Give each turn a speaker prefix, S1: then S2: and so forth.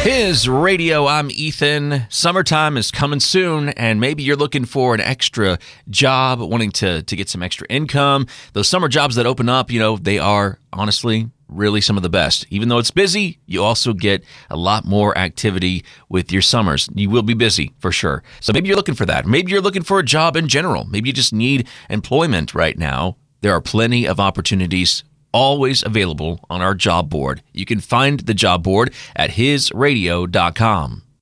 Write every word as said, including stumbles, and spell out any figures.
S1: His Radio, I'm Ethan. Summertime is coming soon, and maybe you're looking for an extra job, wanting to, to get some extra income. Those summer jobs that open up, you know, they are honestly really some of the best. Even though it's busy, you also get a lot more activity with your summers. You will be busy for sure. So maybe you're looking for that. Maybe you're looking for a job in general. Maybe you just need employment right now. There are plenty of opportunities always available on our job board. You can find the job board at his radio dot com.